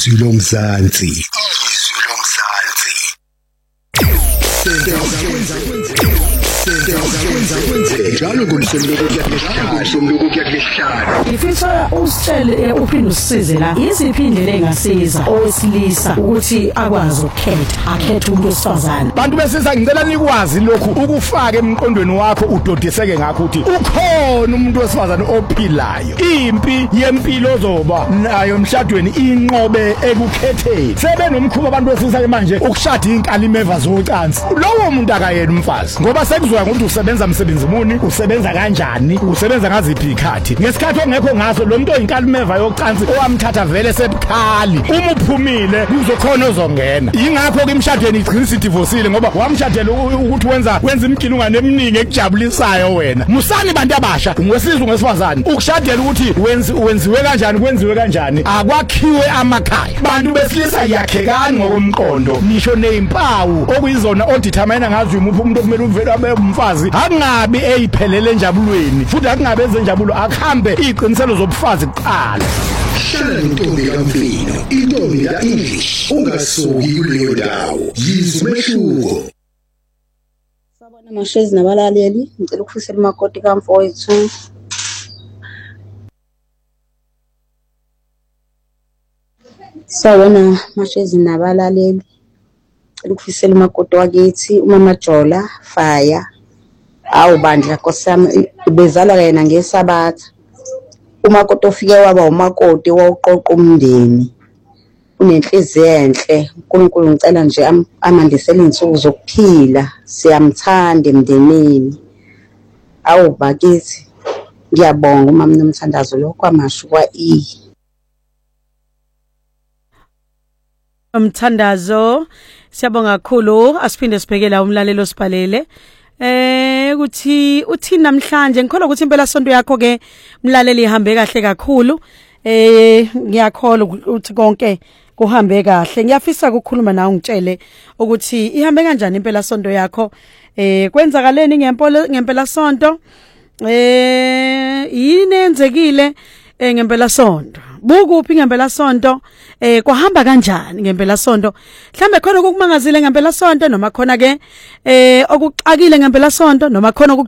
Izwi lomzansi. Njalo Ngifisa usitshele uphinde usize la iziphi indlela engasiza owesilisa ukuthi akwazi ukukhetha akhethe umuntu wesifazane. Bantu besisa ngicela nikwazi lokhu ukufaka emqondweni wakho udodiseke ngakho ukuthi ukhona umuntu wesifazane ophilayo. Impi yempilo ozoba nayo emshadweni inqobe ekukhetheni. Sebenomkhuba abantu besisa manje ukushada inkalimeva zocansi. Lowo muntu akayena umfazi ngoba sekuzwa ukuthi usebenza umsebenzi muni, usebenza kanjani, usebenza ngaziphi ikhathi. Ngesikhathi ongekho ngaso lo muntu oyinkalimeva yocansi owamthatha vele sebukhali. Uma uphumile kuzokhona ozongena. Ingakho ke emshadweni igcina sidivosile ngoba wamshadela ukuthi wenza imikilungane eminingi ekujabulisayo wena. Musani bantu abasha, ungwesizwe ngesifazane. Ukushadela ukuthi wenziwe kanjani, kwenziwe kanjani. Akwakhiwe amakhaya. Bantu besilisa yakhekani ngokomqondo. Nisho nezimpawu okuyizona odetermine ngazo umuphi umuntu okumele uvele abe umfazi. Akungabi eyiphelele enjabulweni. Futhi akungabe ezenjabulo akuhambe iqiniselo zobufazi kuqala. Hlala intombi kaMfino, intombi ka-English, ungasuki kuleyo ndawo. Yizwe umehluko. Sabona mashezi nabalaleli, ngicela ukufisela umakoti kaMfowethu. Sabona mashezi nabalaleli, ngicela ukufisela umakoti wakithi uMama Jola Fire. Awu bandla nkosami bezalwa yena ngeSabatha. Umakoti ofike waba umakoti wawuqoqa umndeni. Unenhliziyo enhle. uNkulunkulu ngicela nje amandisele insuku zokuphila. Siyamthanda emndenini. Awu bakithi ngiyabonga uMama Nomthandazo lokho amasho kwa Umthandazo siyabonga kakhulu asiphinde sibhekela umlalelo sibhalele ukuthi uthini namhlanje ngikholwa ukuthi impela sonto yakho ke mlaleli ihambe kahle kakhulu ngiyakholwa ukuthi konke kuhambe kahle ngiyafisa ukukhuluma nawe ngitshele ukuthi ihambe kanjani impela sonto yakho kwenzakaleni ngempela sonto yini enzekile ngempela sonto bukuphi ngempela sonto kwahamba kanjani ngempela sonto mhlambe khona ukumangazile ngempela sonto noma khona ke okuxakile ngempela sonto noma khona